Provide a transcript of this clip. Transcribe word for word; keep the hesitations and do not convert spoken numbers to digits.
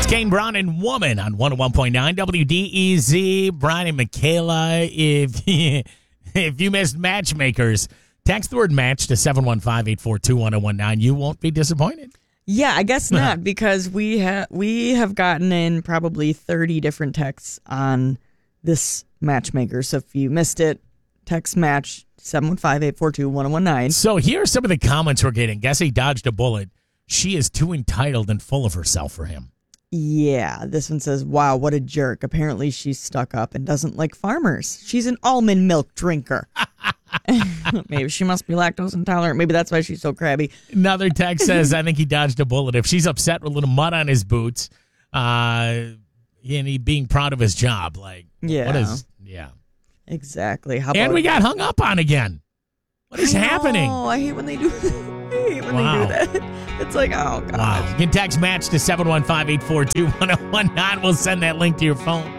Kane Brown and Woman on one oh one point nine W D E Z. Brian and Michaela, if, if you missed Matchmakers, text the word match to seven one five, eight four two, one oh one nine. You won't be disappointed. Yeah, I guess not, because we, ha- we have gotten in probably thirty different texts on this Matchmaker. So if you missed it, text match seven one five, eight four two, one oh one nine. So here are some of the comments we're getting. Guess he dodged a bullet. She is too entitled and full of herself for him. Yeah, this one says, wow, what a jerk. Apparently she's stuck up and doesn't like farmers. She's an almond milk drinker. Maybe she must be lactose intolerant. Maybe that's why she's so crabby. Another text says, I think he dodged a bullet. If she's upset with a little mud on his boots, uh, and he being proud of his job, like, yeah. what is, yeah. Exactly. How And about we got hung up on again. What is I happening? Oh, I hate when they do that. I hate when Wow. they do that. It's like, oh, God. Wow. You can text match to seven one five, eight four two, one oh one nine. We'll send that link to your phone.